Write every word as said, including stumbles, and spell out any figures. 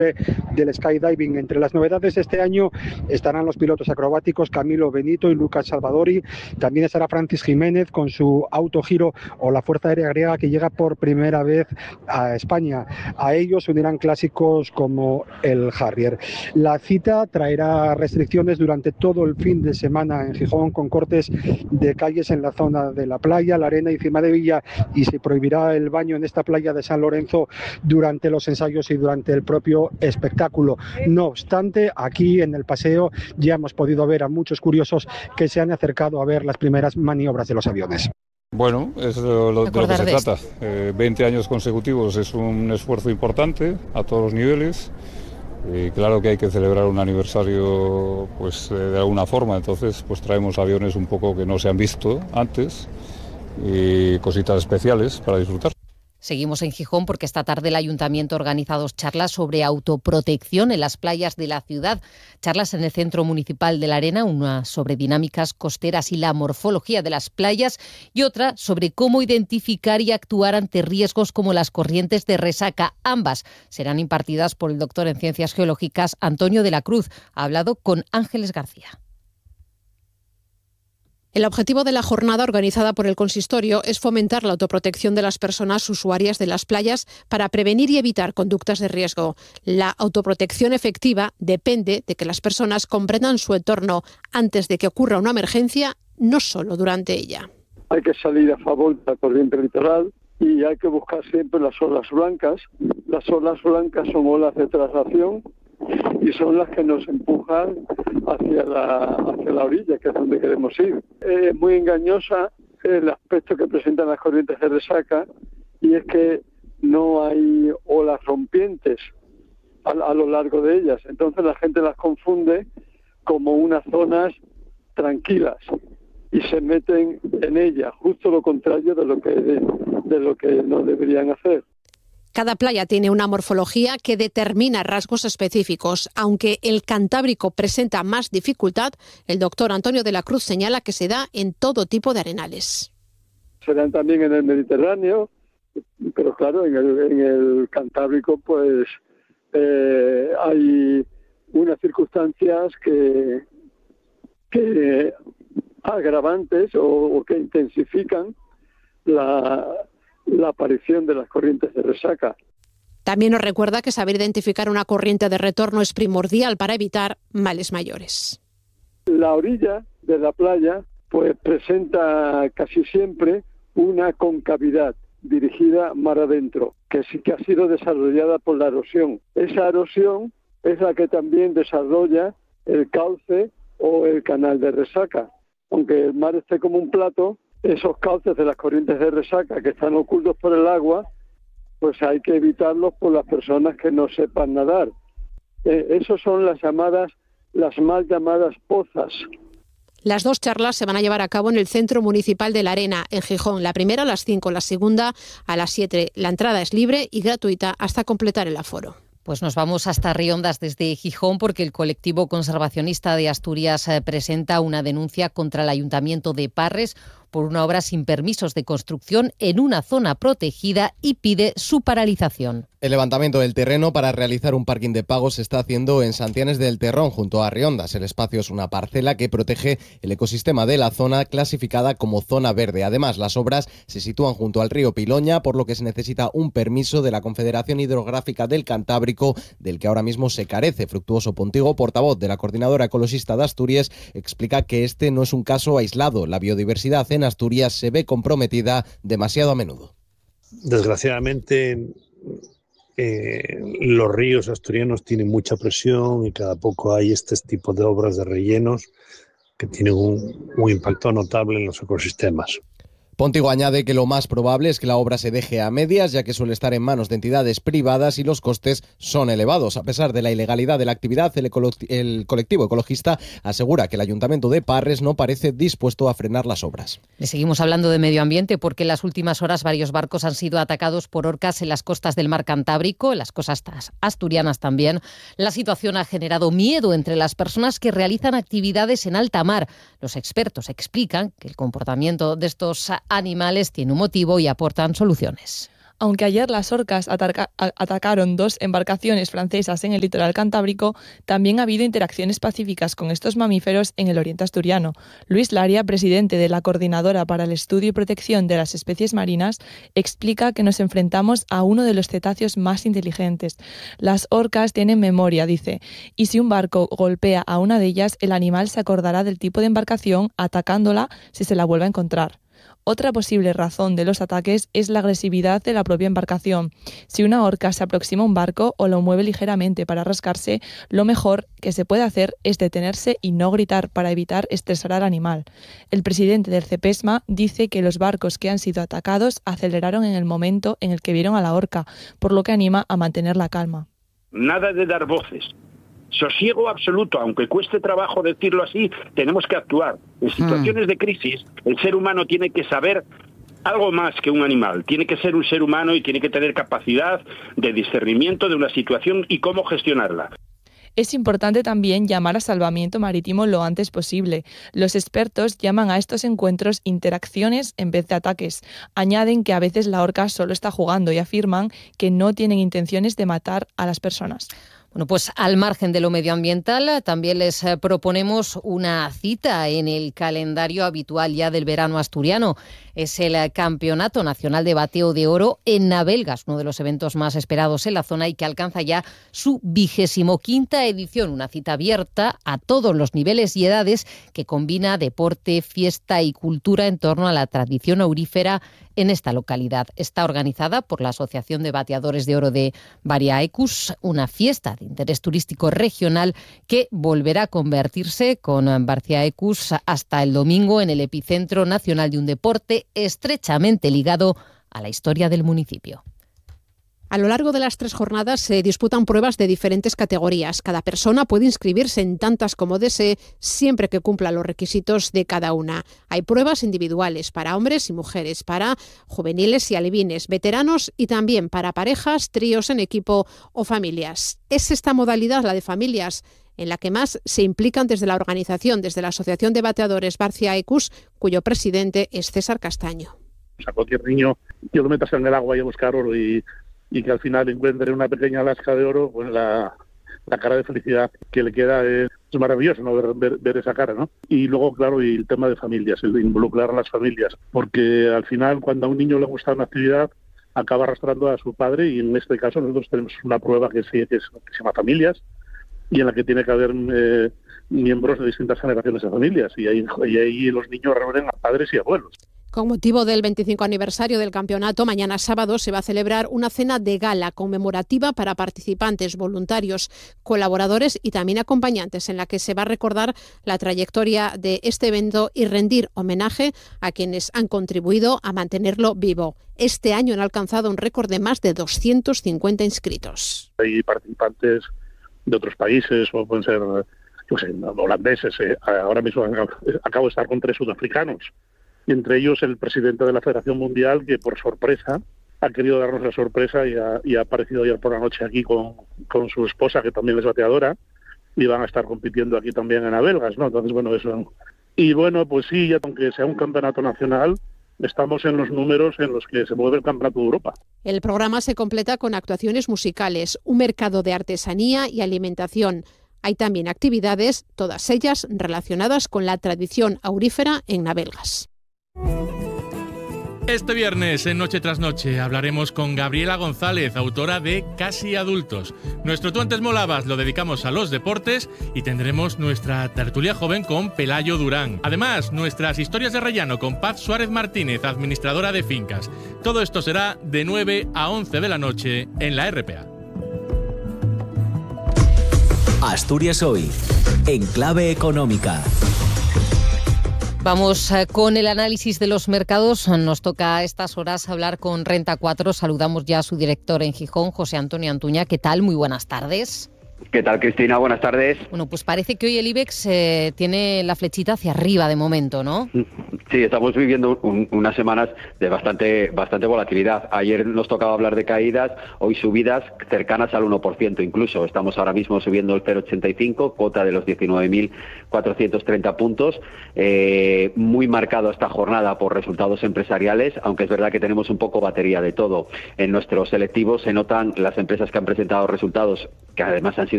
del skydiving. Entre las novedades de este año estarán los pilotos acrobáticos Camilo Benito y Lucas Salvadori. También estará Francis Jiménez con su autogiro, o la Fuerza Aérea Griega, que llega por primera vez a España. A ellos se unirán clásicos como el Harrier. La cita traerá restricciones durante todo el fin de semana en Gijón, con cortes de calles en la zona de la playa, la Arena y Cimadevilla, y se prohibirá el baño en esta playa de San Lorenzo durante los ensayos y durante el propio espectáculo. No obstante, aquí en el paseo ya hemos podido ver a muchos curiosos que se han acercado a ver las primeras maniobras de los aviones. Bueno, es lo, lo, de lo que se trata. Eh, veinte años consecutivos es un esfuerzo importante a todos los niveles. Y claro que hay que celebrar un aniversario, pues de alguna forma. Entonces, pues traemos aviones un poco que no se han visto antes y cositas especiales para disfrutar. Seguimos en Gijón porque esta tarde el Ayuntamiento organiza dos charlas sobre autoprotección en las playas de la ciudad. Charlas en el Centro Municipal de la Arena, una sobre dinámicas costeras y la morfología de las playas, y otra sobre cómo identificar y actuar ante riesgos como las corrientes de resaca. Ambas serán impartidas por el doctor en Ciencias Geológicas Antonio de la Cruz. Ha hablado con Ángeles García. El objetivo de la jornada organizada por el consistorio es fomentar la autoprotección de las personas usuarias de las playas para prevenir y evitar conductas de riesgo. La autoprotección efectiva depende de que las personas comprendan su entorno antes de que ocurra una emergencia, no solo durante ella. Hay que salir a favor de la corriente litoral y hay que buscar siempre las olas blancas. Las olas blancas son olas de traslación y son las que nos empujan hacia la, hacia la orilla, que es donde queremos ir. Es muy engañosa el aspecto que presentan las corrientes de resaca, y es que no hay olas rompientes a, a lo largo de ellas. Entonces la gente las confunde como unas zonas tranquilas y se meten en ellas, justo lo contrario de lo que, de, de lo que no deberían hacer. Cada playa tiene una morfología que determina rasgos específicos. Aunque el Cantábrico presenta más dificultad, el doctor Antonio de la Cruz señala que se da en todo tipo de arenales. Se dan también en el Mediterráneo, pero claro, en el, en el Cantábrico pues eh, hay unas circunstancias que, que agravantes o, o que intensifican la... la aparición de las corrientes de resaca. También nos recuerda que saber identificar una corriente de retorno es primordial para evitar males mayores. La orilla de la playa pues presenta casi siempre una concavidad dirigida mar adentro, que sí que ha sido desarrollada por la erosión. Esa erosión es la que también desarrolla el cauce o el canal de resaca. Aunque el mar esté como un plato, esos cauces de las corrientes de resaca que están ocultos por el agua, pues hay que evitarlos por las personas que no sepan nadar. Eh, esos son las llamadas, las mal llamadas pozas. Las dos charlas se van a llevar a cabo en el Centro Municipal de la Arena, en Gijón. La primera a las cinco, la segunda a las siete. La entrada es libre y gratuita hasta completar el aforo. Pues nos vamos hasta Riondas desde Gijón porque el colectivo conservacionista de Asturias presenta una denuncia contra el Ayuntamiento de Parres por una obra sin permisos de construcción en una zona protegida y pide su paralización. El levantamiento del terreno para realizar un parking de pago se está haciendo en Santianes del Terrón, junto a Riondas. El espacio es una parcela que protege el ecosistema de la zona, clasificada como zona verde. Además, las obras se sitúan junto al río Piloña, por lo que se necesita un permiso de la Confederación Hidrográfica del Cantábrico, del que ahora mismo se carece. Fructuoso Pontigo, portavoz de la Coordinadora Ecologista de Asturias, explica que este no es un caso aislado. La biodiversidad en Asturias se ve comprometida demasiado a menudo. Desgraciadamente, eh, los ríos asturianos tienen mucha presión y cada poco hay este tipo de obras de rellenos que tienen un, un impacto notable en los ecosistemas. Pontigo añade que lo más probable es que la obra se deje a medias, ya que suele estar en manos de entidades privadas y los costes son elevados. A pesar de la ilegalidad de la actividad, el, ecolo- el colectivo ecologista asegura que el Ayuntamiento de Parres no parece dispuesto a frenar las obras. Le seguimos hablando de medio ambiente porque en las últimas horas varios barcos han sido atacados por orcas en las costas del mar Cantábrico, en las costas asturianas también. La situación ha generado miedo entre las personas que realizan actividades en alta mar. Los expertos explican que el comportamiento de estos animales tiene un motivo y aportan soluciones. Aunque ayer las orcas ataca- atacaron dos embarcaciones francesas en el litoral cantábrico, también ha habido interacciones pacíficas con estos mamíferos en el oriente asturiano. Luis Laria, presidente de la Coordinadora para el Estudio y Protección de las Especies Marinas, explica que nos enfrentamos a uno de los cetáceos más inteligentes. Las orcas tienen memoria, dice, y si un barco golpea a una de ellas, el animal se acordará del tipo de embarcación, atacándola si se la vuelve a encontrar. Otra posible razón de los ataques es la agresividad de la propia embarcación. Si una orca se aproxima a un barco o lo mueve ligeramente para rascarse, lo mejor que se puede hacer es detenerse y no gritar para evitar estresar al animal. El presidente del CEPESMA dice que los barcos que han sido atacados aceleraron en el momento en el que vieron a la orca, por lo que anima a mantener la calma. Nada de dar voces. Sosiego absoluto, aunque cueste trabajo decirlo así, tenemos que actuar. En situaciones de crisis, el ser humano tiene que saber algo más que un animal. Tiene que ser un ser humano y tiene que tener capacidad de discernimiento de una situación y cómo gestionarla. Es importante también llamar a salvamiento marítimo lo antes posible. Los expertos llaman a estos encuentros interacciones en vez de ataques. Añaden que a veces la orca solo está jugando y afirman que no tienen intenciones de matar a las personas. Bueno, pues al margen de lo medioambiental, también les proponemos una cita en el calendario habitual ya del verano asturiano. Es el Campeonato Nacional de Bateo de Oro en Navelgas, uno de los eventos más esperados en la zona y que alcanza ya su vigésimo quinta edición. Una cita abierta a todos los niveles y edades que combina deporte, fiesta y cultura en torno a la tradición aurífera en esta localidad. Está organizada por la Asociación de Bateadores de Oro de Bariaecus, una fiesta de interés turístico regional que volverá a convertirse con Bariaecus hasta el domingo en el epicentro nacional de un deporte estrechamente ligado a la historia del municipio. A lo largo de las tres jornadas se disputan pruebas de diferentes categorías. Cada persona puede inscribirse en tantas como desee, siempre que cumpla los requisitos de cada una. Hay pruebas individuales para hombres y mujeres, para juveniles y alevines, veteranos y también para parejas, tríos en equipo o familias. Es esta modalidad, la de familias, en la que más se implican desde la organización, desde la Asociación de Bateadores Bariaecus, cuyo presidente es César Castaño. A cualquier niño que lo metas en el agua y a buscar oro y y que al final encuentre una pequeña lasca de oro, pues la, la cara de felicidad que le queda es, es maravilloso, ¿no? Ver, ver, ver esa cara, ¿no? Y luego, claro, y el tema de familias, el de involucrar a las familias, porque al final cuando a un niño le gusta una actividad, acaba arrastrando a su padre y en este caso nosotros tenemos una prueba que, sí, que, es, que se llama familias y en la que tiene que haber eh, miembros de distintas generaciones de familias y ahí, y ahí los niños reúnen a padres y abuelos. Con motivo del veinticinco aniversario del campeonato, mañana sábado se va a celebrar una cena de gala conmemorativa para participantes, voluntarios, colaboradores y también acompañantes, en la que se va a recordar la trayectoria de este evento y rendir homenaje a quienes han contribuido a mantenerlo vivo. Este año han alcanzado un récord de más de doscientos cincuenta inscritos. Hay participantes de otros países, o pueden ser yo sé, holandeses. Eh. Ahora mismo acabo de estar con tres sudafricanos. Y entre ellos el presidente de la Federación Mundial, que por sorpresa ha querido darnos la sorpresa y ha, y ha aparecido ayer por la noche aquí con, con su esposa, que también es bateadora, y van a estar compitiendo aquí también en Navelgas, ¿no? Entonces, bueno, eso. Y bueno, pues sí, ya aunque sea un campeonato nacional, estamos en los números en los que se mueve el Campeonato de Europa. El programa se completa con actuaciones musicales, un mercado de artesanía y alimentación. Hay también actividades, todas ellas relacionadas con la tradición aurífera en Navelgas. Este viernes, en Noche tras Noche, hablaremos con Gabriela González, autora de Casi Adultos. Nuestro Tú antes molabas lo dedicamos a los deportes y tendremos nuestra tertulia joven con Pelayo Durán. Además, nuestras historias de rellano con Paz Suárez Martínez, administradora de fincas. Todo esto será de nueve a once de la noche en la R P A. Asturias Hoy, en clave económica. Vamos con el análisis de los mercados. Nos toca a estas horas hablar con Renta cuatro. Saludamos ya a su director en Gijón, José Antonio Antuña. ¿Qué tal? Muy buenas tardes. ¿Qué tal, Cristina? Buenas tardes. Bueno, pues parece que hoy el IBEX eh, tiene la flechita hacia arriba de momento, ¿no? Sí, estamos viviendo un, unas semanas de bastante bastante volatilidad. Ayer nos tocaba hablar de caídas, hoy subidas cercanas al uno por ciento incluso. Estamos ahora mismo subiendo el cero coma ochenta y cinco, cuota de los diecinueve mil cuatrocientos treinta puntos. Eh, muy marcado esta jornada por resultados empresariales, aunque es verdad que tenemos un poco batería de todo. En nuestros selectivos se notan las empresas que han presentado resultados que además han